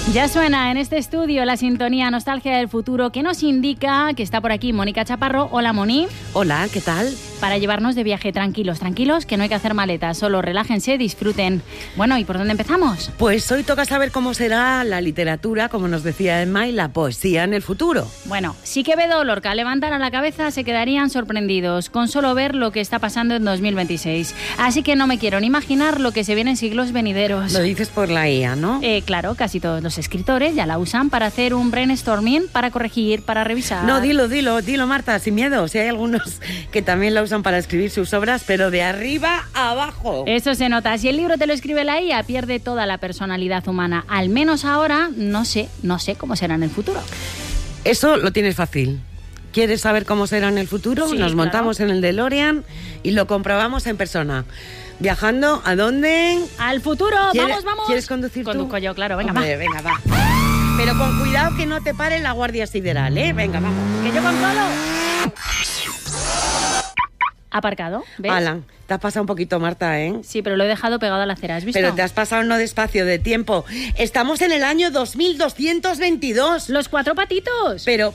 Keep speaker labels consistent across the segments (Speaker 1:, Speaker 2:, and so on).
Speaker 1: Ya suena en este estudio la sintonía Nostalgia del Futuro, que nos indica que está por aquí Mónica Chaparro. Hola, Moni.
Speaker 2: Hola, ¿qué tal?
Speaker 1: Para llevarnos de viaje tranquilos, que no hay que hacer maletas, solo relájense, disfruten. Bueno, ¿y por dónde empezamos?
Speaker 2: Pues hoy toca saber cómo será la literatura, como nos decía Emma, y la poesía en el futuro.
Speaker 1: Bueno, si Quevedo o Lorca levantaran la cabeza se quedarían sorprendidos con solo ver lo que está pasando en 2026. Así que no me quiero ni imaginar lo que se viene en siglos venideros.
Speaker 2: Lo dices por la IA, ¿no?
Speaker 1: Claro, casi todos los escritores ya la usan para hacer un brainstorming, para corregir, para revisar.
Speaker 2: No, dilo, Marta, sin miedo. Si hay algunos que también la usan para escribir sus obras, pero de arriba a abajo.
Speaker 1: Eso se nota. Si el libro te lo escribe la IA, pierde toda la personalidad humana. Al menos ahora, no sé cómo será en el futuro.
Speaker 2: Eso lo tienes fácil. ¿Quieres saber cómo será en el futuro?
Speaker 1: Sí,
Speaker 2: Nos montamos en el DeLorean y lo comprobamos en persona. ¿Viajando a dónde?
Speaker 1: ¡Al futuro! ¡Vamos!
Speaker 2: ¿Quieres conducir tú?
Speaker 1: Conduzco yo, claro. Venga,
Speaker 2: Hombre, venga, va. Pero con cuidado que no te pare la Guardia Sideral, ¿eh? Venga, vamos.
Speaker 1: ¡Que yo controlo! Aparcado, ¿ves?
Speaker 2: Alan, te has pasado un poquito, Marta, ¿eh?
Speaker 1: Sí, pero lo he dejado pegado a la acera, ¿has visto?
Speaker 2: Pero te has pasado no de espacio, de tiempo. Estamos en el año 2222.
Speaker 1: ¡Los 4 patitos!
Speaker 2: Pero...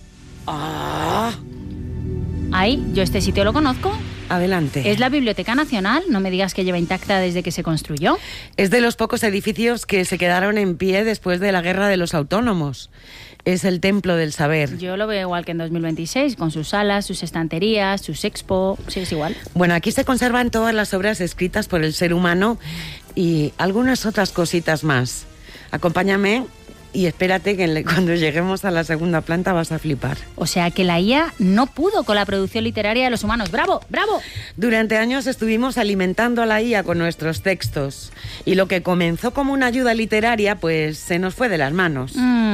Speaker 2: ¡Ah!
Speaker 1: Ay, yo este sitio lo conozco.
Speaker 2: Adelante.
Speaker 1: Es la Biblioteca Nacional, no me digas que lleva intacta desde que se construyó.
Speaker 2: Es de los pocos edificios que se quedaron en pie después de la Guerra de los Autónomos. Es el templo del saber.
Speaker 1: Yo lo veo igual que en 2026, con sus salas, sus estanterías, sus expo. Sí, es igual.
Speaker 2: Bueno, aquí se conservan todas las obras escritas por el ser humano y algunas otras cositas más. Acompáñame y espérate que cuando lleguemos a la segunda planta vas a flipar.
Speaker 1: O sea que la IA no pudo con la producción literaria de los humanos. ¡Bravo! ¡Bravo!
Speaker 2: Durante años estuvimos alimentando a la IA con nuestros textos y lo que comenzó como una ayuda literaria pues se nos fue de las manos.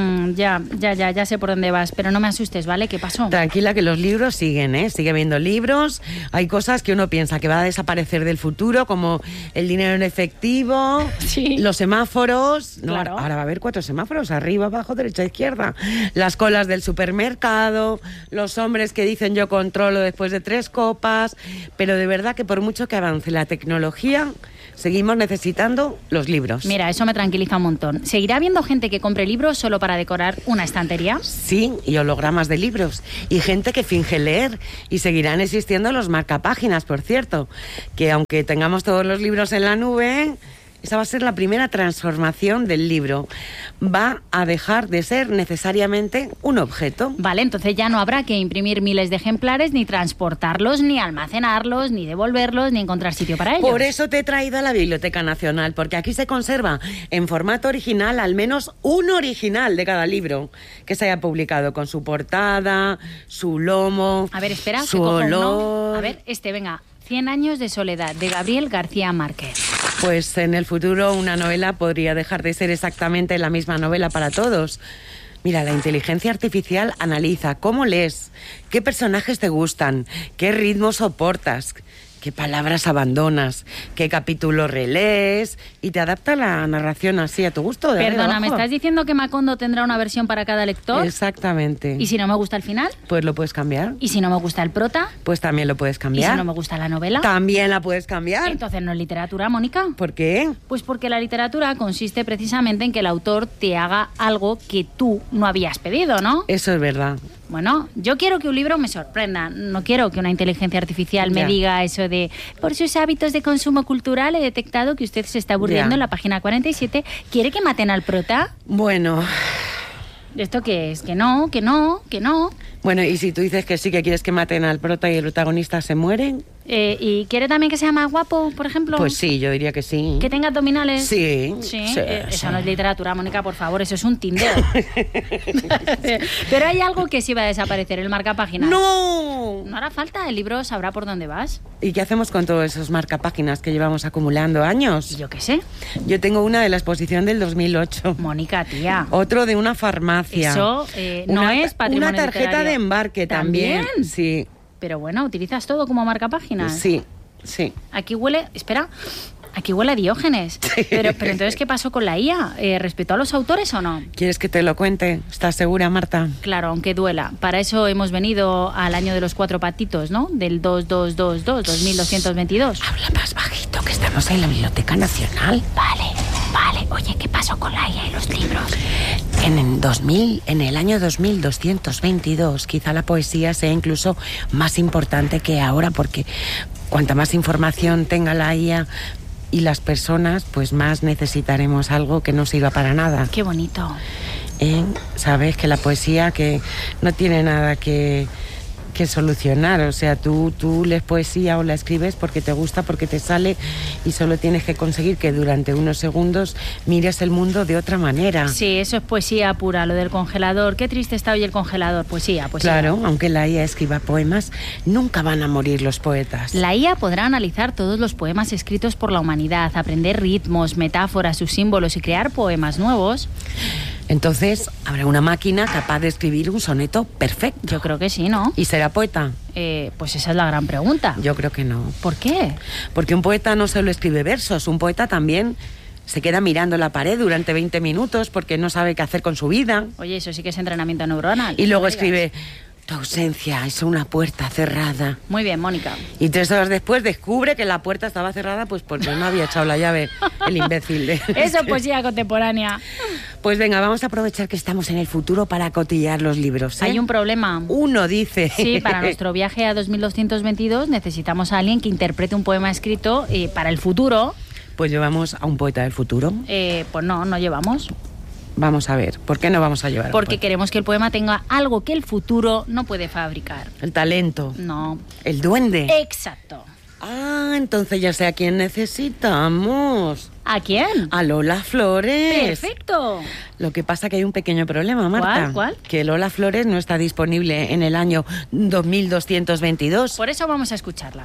Speaker 1: Ya sé por dónde vas, pero no me asustes, ¿vale? ¿Qué pasó?
Speaker 2: Tranquila, que los libros siguen, ¿eh? Sigue habiendo libros. Hay cosas que uno piensa que va a desaparecer del futuro, como el dinero en efectivo,
Speaker 1: sí.
Speaker 2: Los semáforos. No,
Speaker 1: claro.
Speaker 2: Ahora va a haber 4 semáforos, arriba, abajo, derecha, izquierda. Las colas del supermercado, los hombres que dicen yo controlo después de 3 copas. Pero de verdad que por mucho que avance la tecnología, seguimos necesitando los libros.
Speaker 1: Mira, eso me tranquiliza un montón. ¿Seguirá habiendo gente que compre libros solo para decorar una estantería?
Speaker 2: Sí, y hologramas de libros. Y gente que finge leer. Y seguirán existiendo los marcapáginas, por cierto. Que aunque tengamos todos los libros en la nube, esa va a ser la primera transformación del libro. Va a dejar de ser necesariamente un objeto.
Speaker 1: Vale, entonces ya no habrá que imprimir miles de ejemplares, ni transportarlos, ni almacenarlos, ni devolverlos, ni encontrar sitio para ellos.
Speaker 2: Por eso te he traído a la Biblioteca Nacional, porque aquí se conserva en formato original al menos un original de cada libro que se haya publicado, con su portada, su lomo,
Speaker 1: a ver, espera,
Speaker 2: su olor.
Speaker 1: A ver, venga, 100 años de soledad, de Gabriel García Márquez.
Speaker 2: Pues en el futuro una novela podría dejar de ser exactamente la misma novela para todos. Mira, la inteligencia artificial analiza cómo lees, qué personajes te gustan, qué ritmo soportas, qué palabras abandonas, qué capítulo relees y te adapta la narración así a tu gusto.
Speaker 1: Perdona, ¿me estás diciendo que Macondo tendrá una versión para cada lector?
Speaker 2: Exactamente.
Speaker 1: ¿Y si no me gusta el final?
Speaker 2: Pues lo puedes cambiar.
Speaker 1: ¿Y si no me gusta el prota?
Speaker 2: Pues también lo puedes cambiar.
Speaker 1: ¿Y si no me gusta la novela?
Speaker 2: También la puedes cambiar.
Speaker 1: Entonces no es literatura, Mónica.
Speaker 2: ¿Por qué?
Speaker 1: Pues porque la literatura consiste precisamente en que el autor te haga algo que tú no habías pedido, ¿no?
Speaker 2: Eso es verdad.
Speaker 1: Bueno, yo quiero que un libro me sorprenda. No quiero que una inteligencia artificial me diga eso de por sus hábitos de consumo cultural he detectado que usted se está aburriendo en la página 47. ¿Quiere que maten al prota?
Speaker 2: Bueno.
Speaker 1: ¿Esto qué es? Que no.
Speaker 2: Bueno, y si tú dices que sí, que quieres que maten al prota y el protagonista se mueren...
Speaker 1: ¿Y quiere también que sea más guapo, por ejemplo?
Speaker 2: Pues sí, yo diría que sí.
Speaker 1: ¿Que tenga abdominales?
Speaker 2: Sí.
Speaker 1: Eso no es literatura, Mónica, por favor, eso es un Tinder. Pero hay algo que sí va a desaparecer, el marcapáginas.
Speaker 2: ¡No!
Speaker 1: No hará falta, el libro sabrá por dónde vas.
Speaker 2: ¿Y qué hacemos con todos esos marcapáginas que llevamos acumulando años?
Speaker 1: Yo qué sé.
Speaker 2: Yo tengo una de la exposición del 2008.
Speaker 1: Mónica, tía.
Speaker 2: Otro de una farmacia.
Speaker 1: Eso no es patrimonio
Speaker 2: Una tarjeta
Speaker 1: literario.
Speaker 2: de embarque también. Sí.
Speaker 1: Pero bueno, ¿utilizas todo como marcapáginas?
Speaker 2: Sí.
Speaker 1: Aquí huele... Espera... Aquí huele a Diógenes. Pero entonces, ¿qué pasó con la IA? ¿Respetó a los autores o no?
Speaker 2: ¿Quieres que te lo cuente? ¿Estás segura, Marta?
Speaker 1: Claro, aunque duela. Para eso hemos venido al año de los 4 patitos, ¿no? Del 2222.
Speaker 2: Habla más bajito, que estamos en la Biblioteca Nacional.
Speaker 1: Vale. Oye, ¿qué pasó con la IA y los libros?
Speaker 2: En el año 2222, quizá la poesía sea incluso más importante que ahora, porque cuanta más información tenga la IA y las personas, pues más necesitaremos algo que no sirva para nada.
Speaker 1: Qué bonito.
Speaker 2: Sabes que la poesía que no tiene nada que solucionar, o sea, tú lees poesía o la escribes porque te gusta, porque te sale, y solo tienes que conseguir que durante unos segundos mires el mundo de otra manera.
Speaker 1: Sí, eso es poesía pura, lo del congelador. Qué triste está hoy el congelador. Poesía.
Speaker 2: Claro, aunque la IA escriba poemas, nunca van a morir los poetas.
Speaker 1: La IA podrá analizar todos los poemas escritos por la humanidad, aprender ritmos, metáforas, sus símbolos y crear poemas nuevos.
Speaker 2: Entonces, habrá una máquina capaz de escribir un soneto perfecto.
Speaker 1: Yo creo que sí, ¿no?
Speaker 2: ¿Y será poeta?
Speaker 1: Pues esa es la gran pregunta.
Speaker 2: Yo creo que no.
Speaker 1: ¿Por qué?
Speaker 2: Porque un poeta no solo escribe versos, un poeta también se queda mirando la pared durante 20 minutos porque no sabe qué hacer con su vida.
Speaker 1: Oye, eso sí que es entrenamiento neuronal.
Speaker 2: Y luego escribe: tu ausencia es una puerta cerrada.
Speaker 1: Muy bien, Mónica.
Speaker 2: Y 3 horas después descubre que la puerta estaba cerrada pues porque no había echado la llave el imbécil.
Speaker 1: Eso es poesía contemporánea.
Speaker 2: Pues venga, vamos a aprovechar que estamos en el futuro para cotillar los libros, ¿eh?
Speaker 1: Hay un problema.
Speaker 2: Uno dice...
Speaker 1: Sí, para nuestro viaje a 2222 necesitamos a alguien que interprete un poema escrito para el futuro.
Speaker 2: Pues llevamos a un poeta del futuro.
Speaker 1: Pues no llevamos.
Speaker 2: Vamos a ver, ¿por qué no vamos a llevar?
Speaker 1: Porque queremos que el poema tenga algo que el futuro no puede fabricar.
Speaker 2: El talento.
Speaker 1: No.
Speaker 2: El duende.
Speaker 1: Exacto.
Speaker 2: Ah, entonces ya sé a quién necesitamos.
Speaker 1: ¿A quién?
Speaker 2: A Lola Flores.
Speaker 1: Perfecto.
Speaker 2: Lo que pasa que hay un pequeño problema, Marta.
Speaker 1: ¿Cuál?
Speaker 2: Que Lola Flores no está disponible en el año 2222.
Speaker 1: Por eso vamos a escucharla.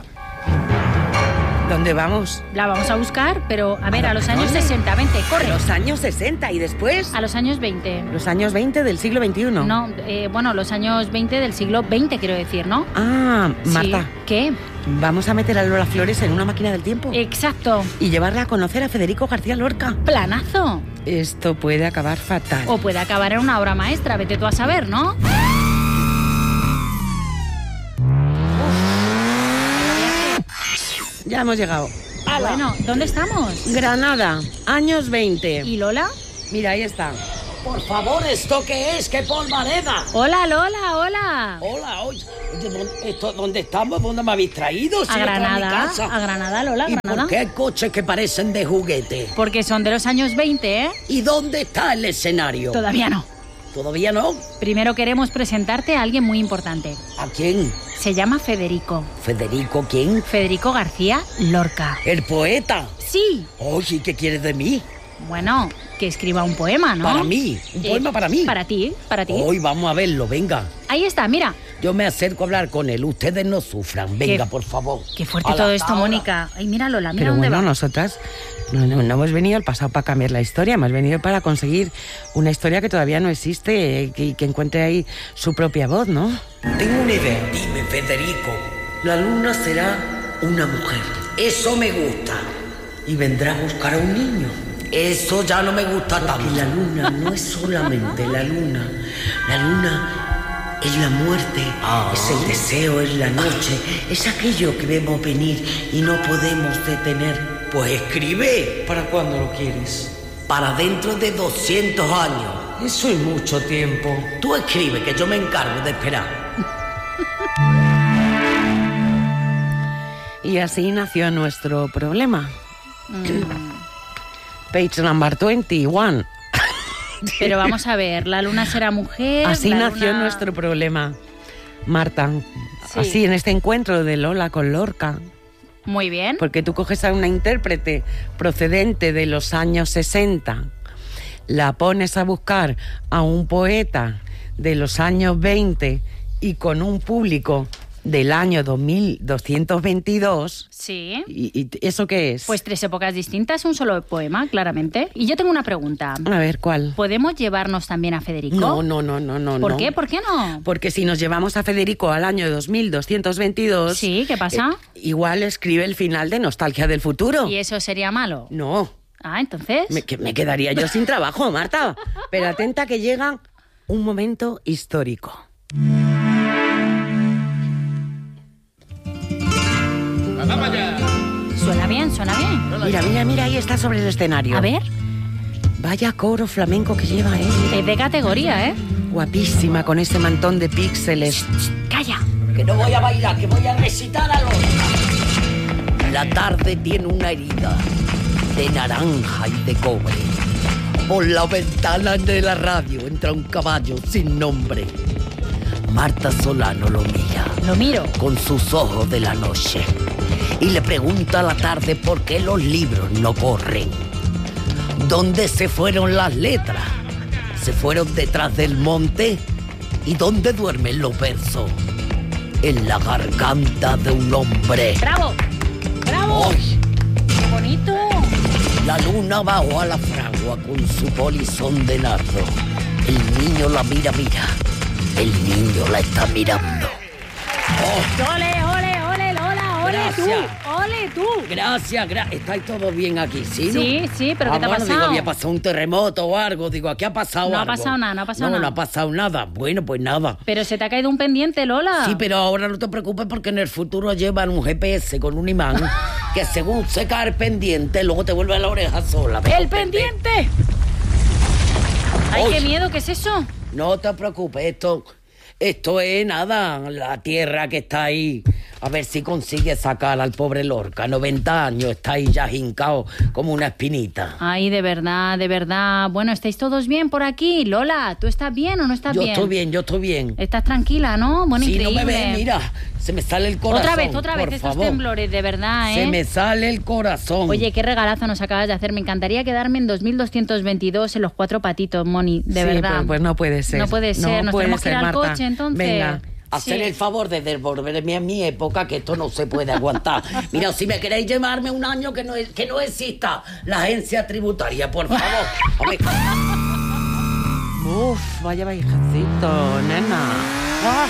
Speaker 2: ¿Dónde vamos?
Speaker 1: La vamos a buscar, pero a ver, a los años 60, 20, corre.
Speaker 2: A los años 60 y después...
Speaker 1: A los años 20.
Speaker 2: Los años 20 del siglo XXI.
Speaker 1: No, bueno, los años 20 del siglo XX, quiero decir, ¿no?
Speaker 2: Ah, Marta.
Speaker 1: Sí. ¿Qué?
Speaker 2: Vamos a meter a Lola Flores en una máquina del tiempo.
Speaker 1: Exacto.
Speaker 2: Y llevarla a conocer a Federico García Lorca.
Speaker 1: Planazo.
Speaker 2: Esto puede acabar fatal.
Speaker 1: O puede acabar en una obra maestra, vete tú a saber, ¿no?
Speaker 2: Ya hemos llegado.
Speaker 1: Bueno, ¿dónde estamos?
Speaker 2: Granada, años 20.
Speaker 1: ¿Y Lola?
Speaker 2: Mira, ahí está.
Speaker 3: Por favor, ¿esto qué es? ¡Qué polvareda!
Speaker 1: Hola, Lola, hola.
Speaker 3: Hola, oye, ¿dónde estamos? ¿Dónde me habéis traído?
Speaker 1: A Granada,
Speaker 3: a
Speaker 1: Granada, Lola,
Speaker 3: ¿Y
Speaker 1: Granada.
Speaker 3: por qué hay coches que parecen de juguete?
Speaker 1: Porque son de los años 20, ¿eh?
Speaker 3: ¿Y dónde está el escenario?
Speaker 1: Todavía no.
Speaker 3: ¿Todavía no?
Speaker 1: Primero queremos presentarte a alguien muy importante.
Speaker 3: ¿A quién?
Speaker 1: Se llama Federico.
Speaker 3: ¿Federico quién?
Speaker 1: Federico García Lorca.
Speaker 3: ¿El poeta?
Speaker 1: Sí.
Speaker 3: Oye, ¿qué quieres de mí?
Speaker 1: Bueno, que escriba un poema, ¿no?
Speaker 3: Para mí, un poema para mí.
Speaker 1: Para ti, para ti.
Speaker 3: Hoy vamos a verlo, venga.
Speaker 1: Ahí está, mira.
Speaker 3: Yo me acerco a hablar con él, ustedes no sufran, venga, por favor.
Speaker 1: Qué fuerte
Speaker 3: Ala,
Speaker 1: todo esto,
Speaker 3: ahora.
Speaker 1: Mónica. Ay, mira, Lola, mira
Speaker 2: Pero
Speaker 1: dónde
Speaker 2: bueno,
Speaker 1: va.
Speaker 2: nosotras no hemos venido al pasado para cambiar la historia, hemos venido para conseguir una historia que todavía no existe y que encuentre ahí su propia voz, ¿no?
Speaker 3: Tengo una idea. Dime, Federico. La luna será una mujer. Eso me gusta. Y vendrá a buscar a un niño. Eso ya no me gusta tanto. Porque la luna no es solamente la luna. La luna es la muerte, es el deseo, es la noche, es aquello que vemos venir y no podemos detener. Pues escribe.
Speaker 4: ¿Para cuándo lo quieres?
Speaker 3: Para dentro de 200 años.
Speaker 4: Eso es mucho tiempo.
Speaker 3: Tú escribe, que yo me encargo de esperar.
Speaker 2: Y así nació nuestro problema. Page number 21.
Speaker 1: Pero vamos a ver, la luna será mujer.
Speaker 2: Así
Speaker 1: la
Speaker 2: nació
Speaker 1: luna...
Speaker 2: nuestro problema, Marta.
Speaker 1: Sí.
Speaker 2: Así, en este encuentro de Lola con Lorca.
Speaker 1: Muy bien.
Speaker 2: Porque tú coges a una intérprete procedente de los años 60, la pones a buscar a un poeta de los años 20 y con un público del año 2222.
Speaker 1: Sí.
Speaker 2: ¿Y eso qué es?
Speaker 1: Pues 3 épocas distintas, un solo poema, claramente. Y yo tengo una pregunta.
Speaker 2: A ver, ¿cuál?
Speaker 1: ¿Podemos llevarnos también a Federico?
Speaker 2: No.
Speaker 1: ¿Por qué? ¿Por qué no?
Speaker 2: Porque si nos llevamos a Federico al año 2222...
Speaker 1: Sí, ¿qué pasa?
Speaker 2: Igual escribe el final de Nostalgia del Futuro.
Speaker 1: ¿Y eso sería malo?
Speaker 2: No,
Speaker 1: Ah, entonces...
Speaker 2: me quedaría yo sin trabajo, Marta. Pero atenta que llega un momento histórico.
Speaker 1: Suena bien, suena bien.
Speaker 2: Mira, ahí está sobre el escenario.
Speaker 1: A ver.
Speaker 2: Vaya coro flamenco que lleva, ¿eh?
Speaker 1: Es de categoría, ¿eh?
Speaker 2: Guapísima, con ese mantón de píxeles.
Speaker 1: ¡Calla!
Speaker 3: Que no voy a bailar, que voy a recitar a Lorca. La tarde tiene una herida de naranja y de cobre. Por la ventana de la radio entra un caballo sin nombre. Marta Solano lo mira.
Speaker 1: Lo miro.
Speaker 3: Con sus ojos de la noche. Y le pregunta a la tarde por qué los libros no corren. ¿Dónde se fueron las letras? ¿Se fueron detrás del monte? ¿Y dónde duermen los versos? En la garganta de un hombre.
Speaker 1: ¡Bravo! ¡Bravo!
Speaker 3: ¡Ay!
Speaker 1: ¡Qué bonito!
Speaker 3: La luna bajó a la fragua con su polizón de nardo. El niño la mira. El niño la está mirando. ¡Oh!
Speaker 1: ¡Ole, ole, ole, Lola! ¡Ole
Speaker 3: Gracias.
Speaker 1: tú! ¡Ole tú!
Speaker 3: Gracias. ¿Estáis todos bien aquí, sí, no?
Speaker 1: Sí, pero ¿qué te ha
Speaker 3: Bueno,
Speaker 1: pasado?
Speaker 3: digo, había pasado un terremoto o algo. Digo, ¿aquí ha pasado
Speaker 1: No ha
Speaker 3: algo?
Speaker 1: pasado nada, no ha pasado nada.
Speaker 3: No ha pasado nada. Bueno, pues nada.
Speaker 1: Pero se te ha caído un pendiente, Lola.
Speaker 3: Sí, pero ahora no te preocupes porque en el futuro llevan un GPS con un imán que según se cae el pendiente, luego te vuelve a la oreja sola.
Speaker 1: ¡El pendiente! ¡Ay,
Speaker 3: Uy.
Speaker 1: qué miedo! ¿Qué es eso?
Speaker 3: No te preocupes, esto es nada, la tierra que está ahí. A ver si consigue sacar al pobre Lorca. 90 años, está ahí ya hincado como una espinita.
Speaker 1: Ay, de verdad, de verdad. Bueno, ¿estáis todos bien por aquí? Lola, ¿tú estás bien o no estás bien?
Speaker 3: Yo estoy bien.
Speaker 1: Estás tranquila, ¿no? Bueno,
Speaker 3: Si
Speaker 1: increíble.
Speaker 3: no me ves, mira, se me sale el corazón.
Speaker 1: Otra vez,
Speaker 3: por
Speaker 1: estos
Speaker 3: favor.
Speaker 1: temblores, de verdad, ¿eh?
Speaker 3: Se me sale el corazón.
Speaker 1: Oye, qué regalazo nos acabas de hacer. Me encantaría quedarme en 2222 en los 4 patitos, Moni, de
Speaker 2: Sí,
Speaker 1: verdad.
Speaker 2: pues no puede ser.
Speaker 1: No puede ser, nos
Speaker 2: puede
Speaker 1: tenemos que ir
Speaker 2: ser,
Speaker 1: al
Speaker 2: Marta.
Speaker 1: coche, entonces.
Speaker 2: Venga.
Speaker 3: Hacer
Speaker 1: Sí.
Speaker 3: el favor de devolverme a mi época, que esto no se puede aguantar. Mira, si me queréis llevarme un año que no exista la agencia tributaria, por favor. A ver.
Speaker 2: Uf, vaya viejecito, nena. Ah.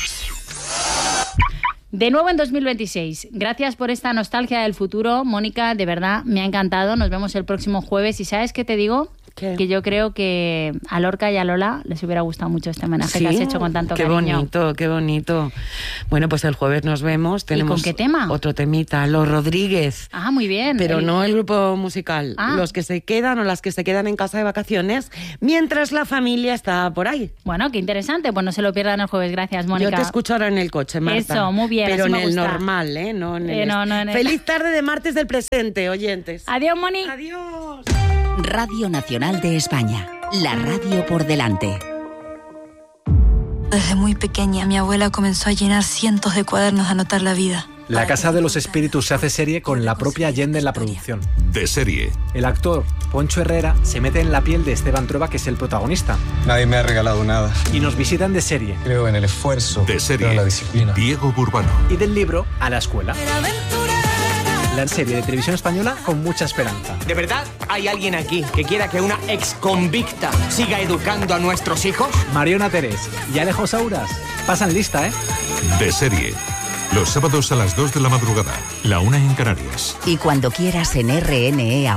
Speaker 1: De nuevo en 2026. Gracias por esta nostalgia del futuro, Mónica, de verdad, me ha encantado. Nos vemos el próximo jueves. ¿Y sabes qué te digo?
Speaker 2: ¿Qué?
Speaker 1: Que yo creo que a Lorca y a Lola les hubiera gustado mucho este homenaje que has hecho con tanto
Speaker 2: qué
Speaker 1: cariño.
Speaker 2: bonito, qué bonito. Bueno, pues el jueves nos vemos. Tenemos
Speaker 1: con qué tema?
Speaker 2: Otro temita, Los Rodríguez.
Speaker 1: Ah, muy bien.
Speaker 2: Pero no el grupo musical,
Speaker 1: Ah.
Speaker 2: los que se quedan o las que se quedan en casa de vacaciones mientras la familia está por ahí.
Speaker 1: Bueno, qué interesante. Pues no se lo pierdan el jueves. Gracias, Mónica.
Speaker 2: Yo te escucho ahora en el coche, Marta.
Speaker 1: Eso, muy bien,
Speaker 2: Pero
Speaker 1: así
Speaker 2: en
Speaker 1: me
Speaker 2: el
Speaker 1: gusta.
Speaker 2: normal, ¿eh? No en el...
Speaker 1: no en el-
Speaker 2: Feliz tarde de martes del presente, oyentes.
Speaker 1: Adiós, Moni.
Speaker 2: Adiós.
Speaker 5: Radio Nacional de España. La radio por delante.
Speaker 6: Desde muy pequeña, mi abuela comenzó a llenar cientos de cuadernos de anotar la vida.
Speaker 7: La Casa de los Espíritus se hace serie con la propia Allende en la producción.
Speaker 8: De serie.
Speaker 7: El actor Poncho Herrera se mete en la piel de Esteban Trueba, que es el protagonista.
Speaker 9: Nadie me ha regalado nada.
Speaker 7: Y nos visitan de serie.
Speaker 9: Creo en el esfuerzo.
Speaker 8: De serie.
Speaker 9: Creo en la disciplina.
Speaker 8: Diego Burbano.
Speaker 7: Y del libro a la escuela. La serie de televisión española con mucha esperanza.
Speaker 10: ¿De verdad hay alguien aquí que quiera que una exconvicta siga educando a nuestros hijos?
Speaker 7: Mariona Terés y Alejo Sauras pasan lista, ¿eh?
Speaker 8: De serie. Los sábados a las 2 de la madrugada. La 1 en Canarias.
Speaker 5: Y cuando quieras en RNE